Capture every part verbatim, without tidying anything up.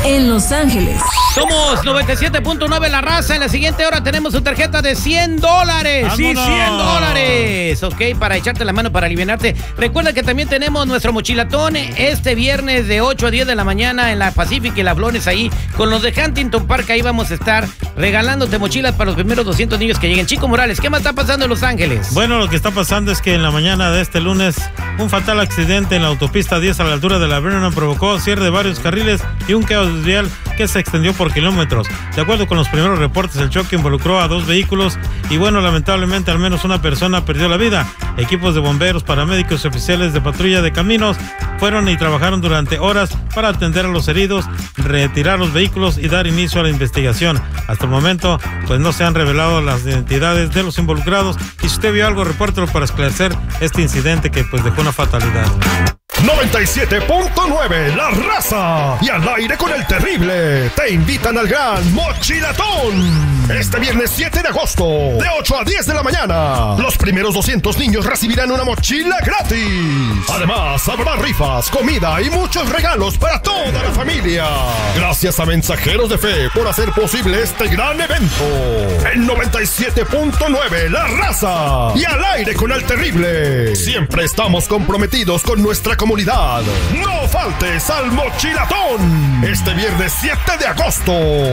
en Los Ángeles. Somos noventa y siete punto nueve La Raza. En la siguiente hora tenemos su tarjeta de cien dólares. ¡Vámonos! Sí, cien dólares. Ok, para echarte la mano, para alivianarte. Recuerda que también tenemos nuestro mochilatón este viernes de ocho a diez de la mañana en la Pacific y la Flores, ahí con los de Huntington Park. Ahí vamos a estar regalándote mochilas para los primeros doscientos niños que lleguen. Chico Morales, ¿qué más está pasando en Los Ángeles? Bueno, lo que está pasando es que en la mañana de este lunes un fatal accidente en la autopista diez a la altura de la Vernon provocó cierre de varios carriles y un caos vial que se extendió por kilómetros. De acuerdo con los primeros reportes, el choque involucró a dos vehículos y bueno, lamentablemente al menos una persona perdió la vida. Equipos de bomberos, paramédicos y oficiales de patrulla de caminos fueron y trabajaron durante horas para atender a los heridos, retirar los vehículos y dar inicio a la investigación. Hasta el momento, pues no se han revelado las identidades de los involucrados y si usted vio algo, repórtelo para esclarecer este incidente que pues dejó una fatalidad. noventa y siete punto nueve La Raza y Al Aire con el Terrible te invitan al gran Mochilatón este viernes siete de agosto de ocho a diez de la mañana. Los primeros doscientos niños recibirán una mochila gratis. Además habrá rifas, comida y muchos regalos para toda la familia. Gracias a Mensajeros de Fe por hacer posible este gran evento. En noventa y siete punto nueve La Raza y Al Aire con el Terrible siempre estamos comprometidos con nuestra comunidad. No faltes al Mochilatón este viernes siete de agosto.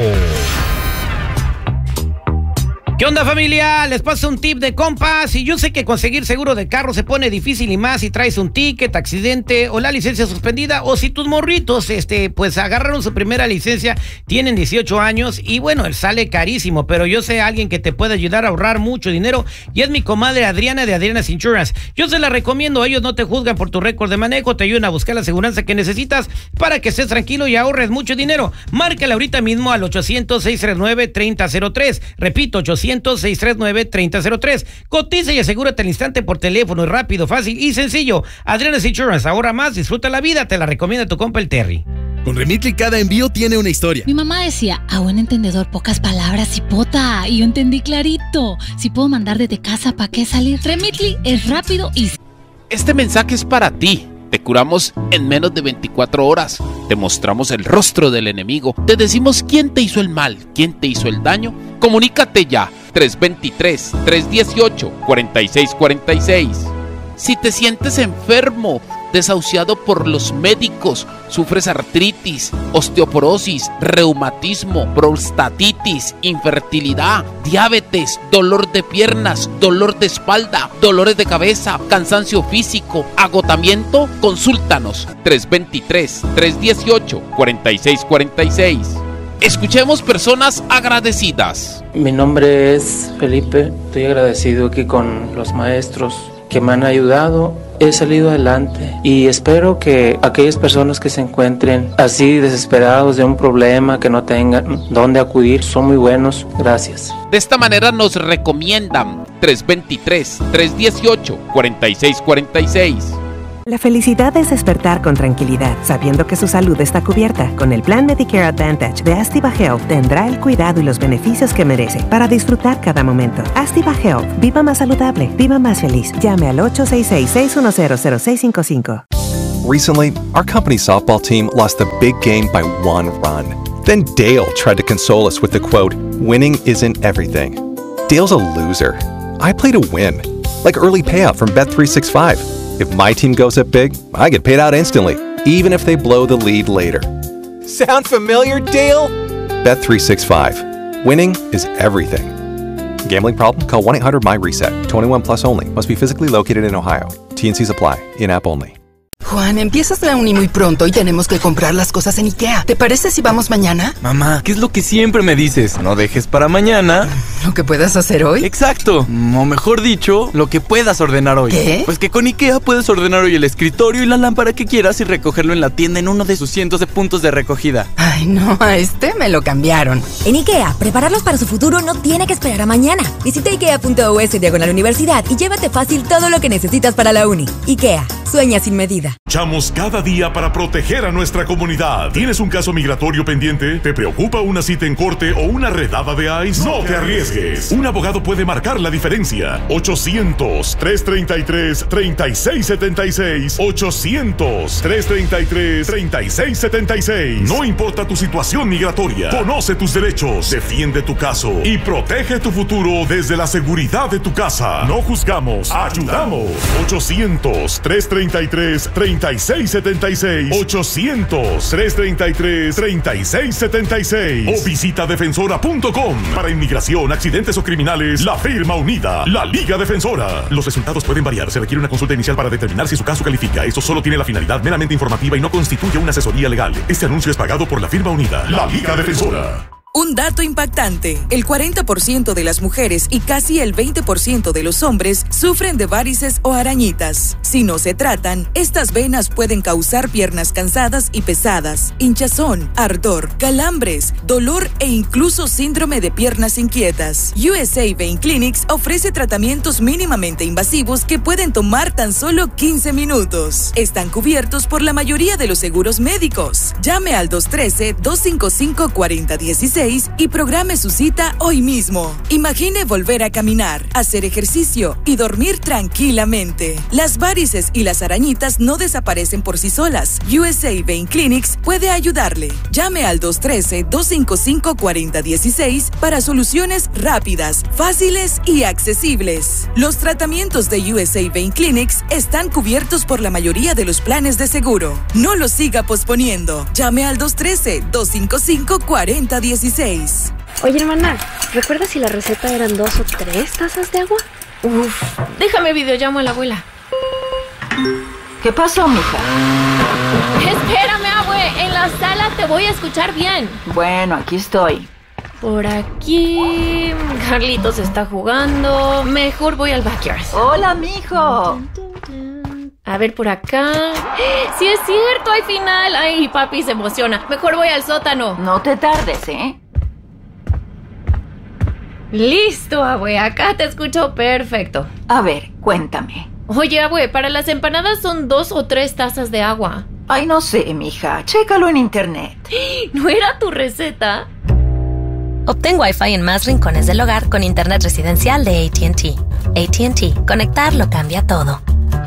¿Qué onda, familia? Les paso un tip de compas. Y yo sé que conseguir seguro de carro se pone difícil y más si traes un ticket, accidente o la licencia suspendida, o si tus morritos, este, pues agarraron su primera licencia, tienen dieciocho años y bueno, él sale carísimo, pero yo sé a alguien que te puede ayudar a ahorrar mucho dinero y es mi comadre Adriana de Adriana's Insurance. Yo se la recomiendo, ellos no te juzgan por tu récord de manejo, te ayudan a buscar la aseguranza que necesitas para que estés tranquilo y ahorres mucho dinero. Márcale ahorita mismo al ochocientos, seiscientos treinta y nueve, treinta cero tres. Repito, ochocientos, seiscientos treinta y nueve, treinta cero tres. Cotiza y asegúrate al instante por teléfono, es rápido, fácil y sencillo. Adriana's Insurance, ahora más, disfruta la vida, te la recomienda tu compa el Terry. Con Remitly cada envío tiene una historia. Mi mamá decía, a buen entendedor pocas palabras, cipota, y yo entendí clarito. Si puedo mandar desde casa, ¿para qué salir? Remitly es rápido y... Este mensaje es para ti. Te curamos en menos de veinticuatro horas. Te mostramos el rostro del enemigo. Te decimos quién te hizo el mal, quién te hizo el daño. Comunícate ya. tres dos tres, tres uno ocho, cuatro seis cuatro seis. Si te sientes enfermo, desahuciado por los médicos, sufres artritis, osteoporosis, reumatismo, prostatitis, infertilidad, diabetes, dolor de piernas, dolor de espalda, dolores de cabeza, cansancio físico, agotamiento, consúltanos. tres dos tres, tres uno ocho, cuatro seis cuatro seis. Escuchemos personas agradecidas. Mi nombre es Felipe, estoy agradecido aquí con los maestros que me han ayudado. He salido adelante y espero que aquellas personas que se encuentren así desesperados de un problema, que no tengan dónde acudir, son muy buenos. Gracias. De esta manera nos recomiendan tres dos tres, tres uno ocho, cuatro seis cuatro seis. La felicidad es despertar con tranquilidad, sabiendo que su salud está cubierta. Con el plan Medicare Advantage de Astiva Health tendrá el cuidado y los beneficios que merece para disfrutar cada momento. Astiva Health, viva más saludable, viva más feliz. Llame al ocho seis seis, seis uno cero, cero seis cinco cinco. Recently, our company softball team lost the big game by one run. Then Dale tried to console us with the quote, "Winning isn't everything." Dale's a loser. I play to win, like early payout from Bet three sixty-five. If my team goes up big, I get paid out instantly, even if they blow the lead later. Sound familiar, Dale? Bet three sixty-five. Winning is everything. Gambling problem? Call one eight hundred M Y reset. twenty-one plus only. Must be physically located in Ohio. T and C's apply. In-app only. Juan, empiezas la uni muy pronto y tenemos que comprar las cosas en IKEA. ¿Te parece si vamos mañana? Mamá, ¿qué es lo que siempre me dices? No dejes para mañana ¿lo que puedas hacer hoy? Exacto, o mejor dicho, lo que puedas ordenar hoy. ¿Qué? Pues que con IKEA puedes ordenar hoy el escritorio y la lámpara que quieras y recogerlo en la tienda en uno de sus cientos de puntos de recogida. Ay, no, a este me lo cambiaron. En IKEA, prepararlos para su futuro no tiene que esperar a mañana. Visita ikea.us diagonal universidad y llévate fácil todo lo que necesitas para la uni. IKEA, sueña sin medida. Luchamos cada día para proteger a nuestra comunidad. ¿Tienes un caso migratorio pendiente? ¿Te preocupa una cita en corte o una redada de ICE? No te arriesgues. Un abogado puede marcar la diferencia. ochocientos, trescientos treinta y tres, treinta y seis setenta y seis. ochocientos, trescientos treinta y tres, treinta y seis setenta y seis. No importa tu situación migratoria. Conoce tus derechos, defiende tu caso y protege tu futuro desde la seguridad de tu casa. No juzgamos, ayudamos. ochocientos, trescientos treinta y tres, treinta y seis setenta y seis. ochocientos, trescientos treinta y tres, treinta y seis setenta y seis. O visita defensora punto com. Para inmigración, accidentes o criminales, la firma unida, la Liga Defensora. Los resultados pueden variar. Se requiere una consulta inicial para determinar si su caso califica. Esto solo tiene la finalidad meramente informativa y no constituye una asesoría legal. Este anuncio es pagado por la firma unida, la Liga Defensora. Un dato impactante, el cuarenta por ciento de las mujeres y casi el veinte por ciento de los hombres sufren de varices o arañitas. Si no se tratan, estas venas pueden causar piernas cansadas y pesadas, hinchazón, ardor, calambres, dolor e incluso síndrome de piernas inquietas. U S A Vein Clinics ofrece tratamientos mínimamente invasivos que pueden tomar tan solo quince minutos. Están cubiertos por la mayoría de los seguros médicos. Llame al dos uno tres, dos cinco cinco, cuatro cero uno seis y programe su cita hoy mismo. Imagine volver a caminar, hacer ejercicio y dormir tranquilamente. Las varices y las arañitas no desaparecen por sí solas. U S A Vein Clinics puede ayudarle. Llame al dos uno tres, dos cinco cinco, cuatro cero uno seis para soluciones rápidas, fáciles y accesibles. Los tratamientos de U S A Vein Clinics están cubiertos por la mayoría de los planes de seguro. No lo siga posponiendo. Llame al dos uno tres, dos cinco cinco, cuatro cero uno seis. Oye, hermana, ¿recuerdas si la receta eran dos o tres tazas de agua? Uf, déjame videollamo a la abuela. ¿Qué pasó, mija? Espérame, abue, en la sala te voy a escuchar bien. Bueno, aquí estoy. Por aquí... Carlitos está jugando. Mejor voy al backyard. Hola, mijo. A ver, por acá... ¡Sí es cierto! ¡Hay final! ¡Ay, papi se emociona! Mejor voy al sótano. No te tardes, ¿eh? Listo, abue. Acá te escucho perfecto. A ver, cuéntame. Oye, abue, para las empanadas son dos o tres tazas de agua. Ay, no sé, mija. Chécalo en internet. ¿No era tu receta? Obtén Wi-Fi en más rincones del hogar con internet residencial de A T and T. A T and T. Conectar lo cambia todo.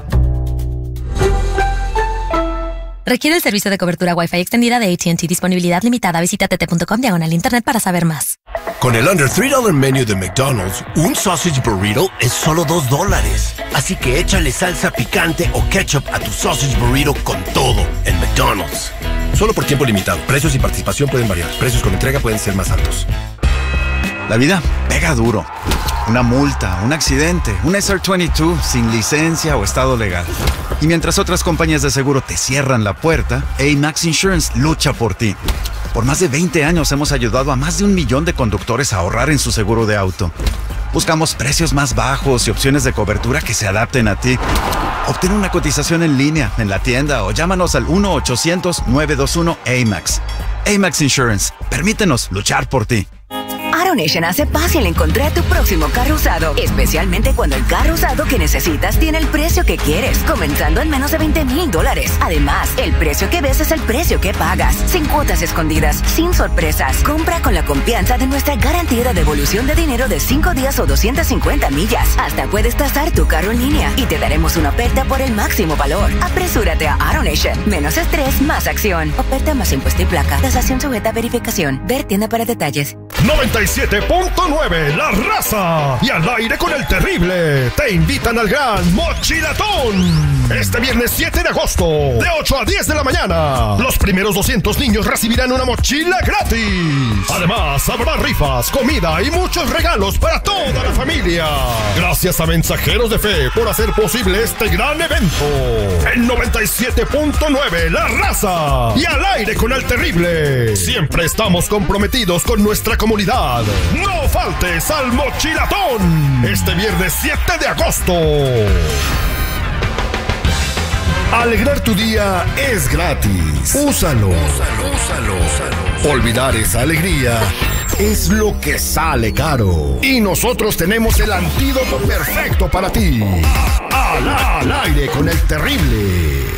Requiere el servicio de cobertura Wi-Fi extendida de A T and T. Disponibilidad limitada. Visita t t punto com diagonal internet para saber más. Con el Under tres dólares Menu de McDonald's, un sausage burrito es solo dos dólares. Así que échale salsa picante o ketchup a tu sausage burrito con todo en McDonald's. Solo por tiempo limitado. Precios y participación pueden variar. Precios con entrega pueden ser más altos. La vida pega duro. Una multa, un accidente, un S R veintidós sin licencia o estado legal. Y mientras otras compañías de seguro te cierran la puerta, A-Max Insurance lucha por ti. Por más de veinte años hemos ayudado a más de un millón de conductores a ahorrar en su seguro de auto. Buscamos precios más bajos y opciones de cobertura que se adapten a ti. Obtén una cotización en línea, en la tienda o llámanos al uno ochocientos, nueve dos uno, A M A X. A-Max Insurance. Permítenos luchar por ti. AutoNation hace fácil encontrar tu próximo carro usado, especialmente cuando el carro usado que necesitas tiene el precio que quieres, comenzando en menos de veinte mil dólares. Además, el precio que ves es el precio que pagas, sin cuotas escondidas, sin sorpresas. Compra con la confianza de nuestra garantía de devolución de dinero de cinco días o doscientas cincuenta millas. Hasta puedes tasar tu carro en línea y te daremos una oferta por el máximo valor. Apresúrate a AutoNation. Menos estrés, más acción. Oferta más impuesto y placa. Tasación sujeta a verificación. Ver tienda para detalles. noventa y siete punto nueve La Raza y Al Aire con el Terrible te invitan al gran Mochilatón. Este viernes siete de agosto, de ocho a diez de la mañana, los primeros doscientos niños recibirán una mochila gratis. Además, habrá rifas, comida y muchos regalos para toda la familia. Gracias a Mensajeros de Fe por hacer posible este gran evento. En noventa y siete punto nueve La Raza y Al Aire con el Terrible. Siempre estamos comprometidos con nuestra comunidad. No faltes al Mochilatón este viernes siete de agosto. Alegrar tu día es gratis. Úsalo. Úsalo, úsalo, úsalo. Olvidar esa alegría es lo que sale caro. Y nosotros tenemos el antídoto perfecto para ti. Al, al aire con el terrible.